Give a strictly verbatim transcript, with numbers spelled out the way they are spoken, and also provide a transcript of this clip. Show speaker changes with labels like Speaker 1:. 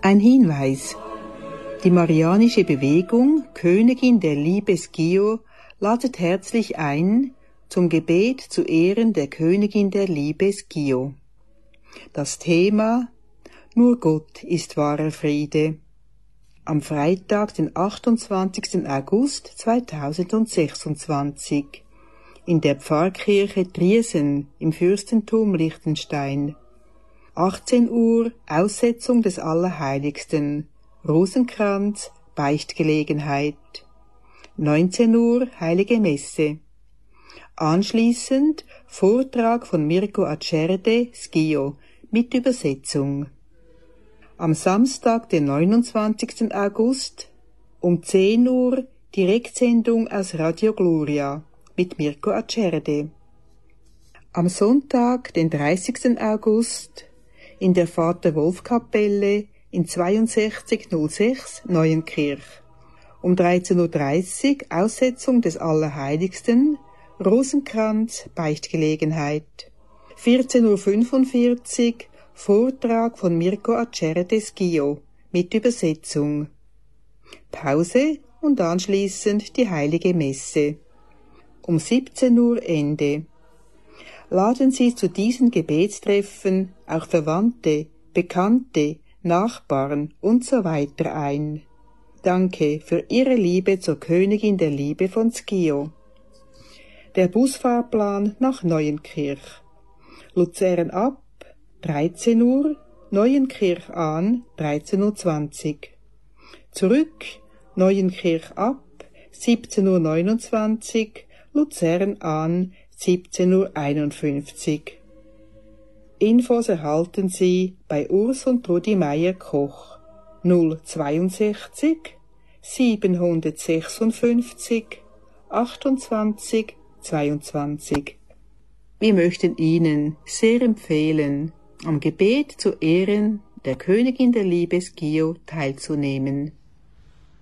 Speaker 1: Ein Hinweis. Die Marianische Bewegung Königin der Liebe Schio ladet herzlich ein zum Gebet zu Ehren der Königin der Liebe Schio. Das Thema: Nur Gott ist wahrer Friede. Am Freitag, den achtundzwanzigsten August zweitausendsechsundzwanzig, in der Pfarrkirche Triesen im Fürstentum Liechtenstein. achtzehn Uhr Aussetzung des Allerheiligsten, Rosenkranz, Beichtgelegenheit. neunzehn Uhr Heilige Messe. Anschließend Vortrag von Mirko Acerde Schio mit Übersetzung. Am Samstag, den neunundzwanzigsten August, um zehn Uhr Direktsendung aus Radio Gloria mit Mirko Acerde. Am Sonntag, den dreißigsten August, in der Vater-Wolf-Kapelle in zweiundsechzig null sechs Neuenkirch. Um dreizehn Uhr dreißig Aussetzung des Allerheiligsten, Rosenkranz, Beichtgelegenheit. vierzehn Uhr fünfundvierzig Vortrag von Mirko Acerde Schio mit Übersetzung. Pause und anschließend die Heilige Messe. Um siebzehn Uhr Ende. Laden Sie zu diesen Gebetstreffen auch Verwandte, Bekannte, Nachbarn und so weiter ein. Danke für Ihre Liebe zur Königin der Liebe von Schio. Der Busfahrplan nach Neuenkirch. Luzern ab, dreizehn Uhr, Neuenkirch an, dreizehn Uhr zwanzig. Zurück, Neuenkirch ab, siebzehn Uhr neunundzwanzig, Luzern an, siebzehn Uhr einundfünfzig. Infos erhalten Sie bei Urs und Trudi Meier-Koch null zweiundsechzig siebenhundertsechsundfünfzig achtundzwanzig zweiundzwanzig. Wir möchten Ihnen sehr empfehlen, am Gebet zu Ehren der Königin der Liebe Schio teilzunehmen.